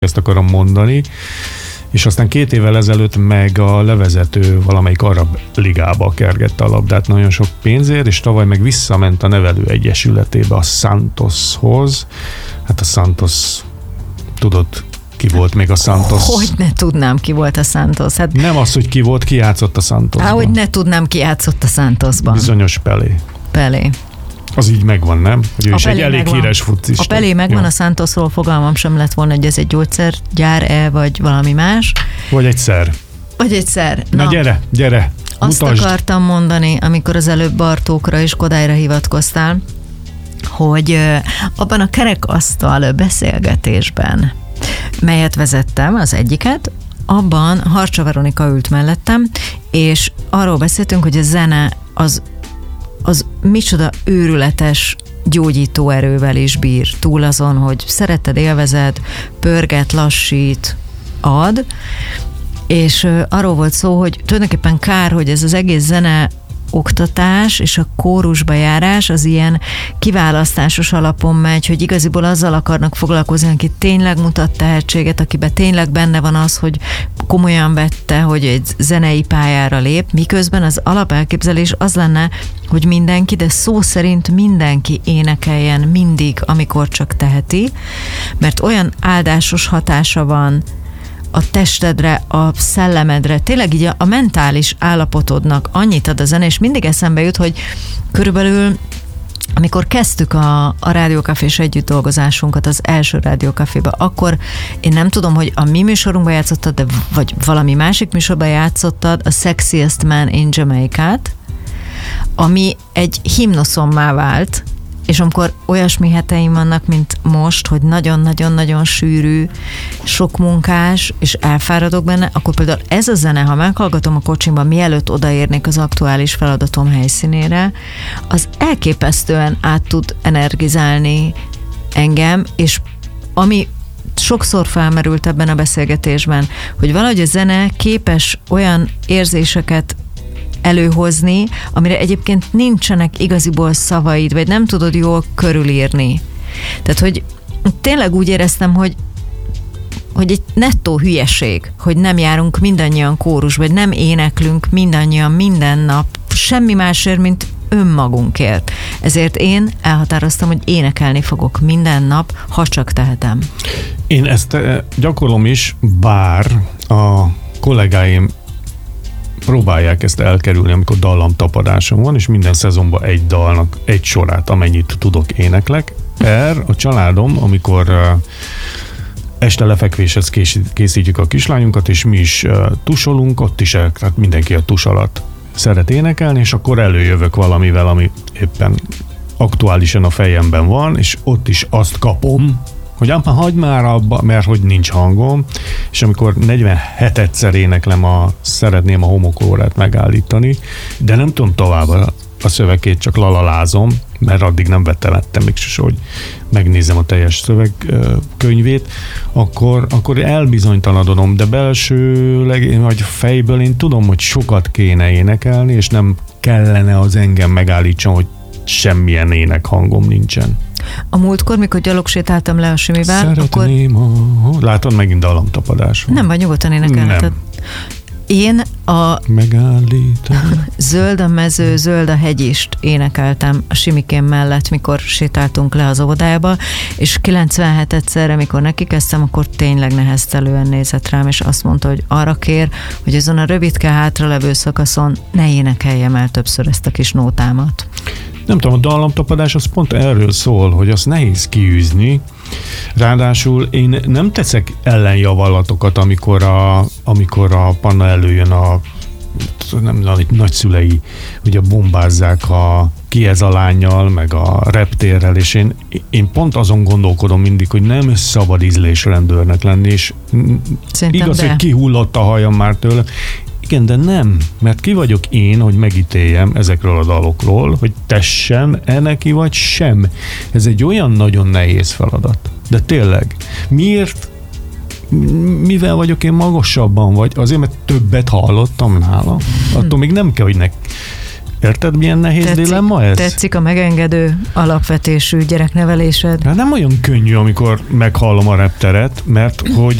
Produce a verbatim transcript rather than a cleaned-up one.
ezt akarom mondani, és aztán két évvel ezelőtt meg a levezető valamelyik arab ligába kergette a labdát nagyon sok pénzért, és tavaly meg visszament a nevelő egyesületébe, a Santoshoz. Hát a Santos, tudod, ki volt még a Santos? Hogy ne tudnám, ki volt a Santos. Hát... Nem az, hogy ki volt, ki játszott a Santosban. Há, hogy ne tudnám, ki játszott a Santosban. Bizonyos Pelé. Pelé. Az így megvan, nem? Hogy ő a is egy elég megvan. híres futista. A Pelé megvan, ja. A Santosról fogalmam sem lett volna, hogy ez egy gyógyszergyár-e, vagy valami más. Vagy egy szer. Vagy egy szer. Na, Na gyere, gyere, Azt mutasd. akartam mondani, amikor az előbb Bartókra és Kodályra hivatkoztál, hogy abban a kerekasztal beszélgetésben, melyet vezettem, az egyiket, abban Harcsa Veronika ült mellettem, és arról beszéltünk, hogy a zene az, az micsoda őrületes gyógyító erővel is bír, túl azon, hogy szereted, élvezed, pörget, lassít, ad, és arról volt szó, hogy tulajdonképpen kár, hogy ez az egész zene oktatás és a kórusba járás az ilyen kiválasztásos alapon megy, hogy igaziból azzal akarnak foglalkozni, aki tényleg mutat tehetséget, akiben tényleg benne van az, hogy komolyan vette, hogy egy zenei pályára lép, miközben az alapelképzelés az lenne, hogy mindenki, de szó szerint mindenki énekeljen mindig, amikor csak teheti, mert olyan áldásos hatása van a testedre, a szellemedre, tényleg így a, a mentális állapotodnak annyit ad a zene, és mindig eszembe jut, hogy körülbelül amikor kezdtük a, a rádiókafés együtt dolgozásunkat az első rádiókaféba, akkor én nem tudom, hogy a mi műsorunkban játszottad, de vagy valami másik műsorban játszottad a Sexiest Man in Jamaica-t, ami egy himnoszommá vált, és amikor olyasmi heteim vannak, mint most, hogy nagyon-nagyon-nagyon sűrű, sok munkás, és elfáradok benne, akkor például ez a zene, ha meghallgatom a kocsimban, mielőtt odaérnék az aktuális feladatom helyszínére, az elképesztően át tud energizálni engem, és ami sokszor felmerült ebben a beszélgetésben, hogy valahogy a zene képes olyan érzéseket előhozni, amire egyébként nincsenek igaziból szavaid, vagy nem tudod jól körülírni. Tehát, hogy tényleg úgy éreztem, hogy hogy egy nettó hülyeség, hogy nem járunk mindannyian kórusba, vagy nem éneklünk mindannyian minden nap, semmi másért, mint önmagunkért. Ezért én elhatároztam, hogy énekelni fogok minden nap, ha csak tehetem. Én ezt gyakorlom is, bár a kollégáim próbálják ezt elkerülni, amikor dallamtapadásom van, és minden szezonban egy dalnak egy sorát, amennyit tudok, éneklek. Er, a családom, amikor uh, este lefekvéshez készítjük a kislányunkat, és mi is uh, tusolunk, ott is el, tehát mindenki a tus alatt szeret énekelni, és akkor előjövök valamivel, ami éppen aktuálisan a fejemben van, és ott is azt kapom, hogy apa, hagyd már abba, mert hogy nincs hangom, és amikor negyvenhetetszer éneklem a szeretném a homokórát megállítani, de nem tudom tovább a, a szövegét, csak lalalázom, mert addig nem vetelettem még sose, hogy megnézem a teljes szövegkönyvét, akkor, akkor elbizonytalanodom, de belsőleg, vagy fejből én tudom, hogy sokat kéne énekelni, és nem kellene az engem megállítson, hogy semmilyen énekhangom nincsen. A múltkor, mikor gyalogsétáltam le a Simivel, Szeretném akkor... a... Látod, megint dallamtapadás van. Nem, vagy nyugodtan énekelheted. Én a megállítom. Zöld a mező, zöld a hegyist énekeltem a Simikém mellett, mikor sétáltunk le az óvodájába, és kilencvenhetedszerre, mikor neki kezdtem, akkor tényleg neheztelően nézett rám, és azt mondta, hogy arra kér, hogy azon a rövidke hátralevő szakaszon ne énekeljem el többször ezt a kis nótámat. Nem tudom, a dallamtapadás az pont erről szól, hogy azt nehéz kiűzni. Ráadásul én nem teszek ellenjavallatokat, amikor a, amikor a Panna előjön a nem, a nagyszülei ugye bombázzák a Ki ez a lánnyal, meg a reptérrel, és én, én pont azon gondolkodom mindig, hogy nem szabad ízlésrendőrnek lenni, és Szerintem igaz, de. hogy kihullott a hajam már tőle. Igen, de nem, mert ki vagyok én, hogy megítéljem ezekről a dalokról, hogy tessen-e neki, vagy sem. Ez egy olyan nagyon nehéz feladat. De tényleg, miért, mivel vagyok én magasabban, vagy azért, mert többet hallottam nála? Attól még nem kell, hogy nek Érted, milyen nehéz tetszik, dilemma ez? Tetszik a megengedő alapvetésű gyereknevelésed? Hát nem olyan könnyű, amikor meghallom a repteret, mert hogy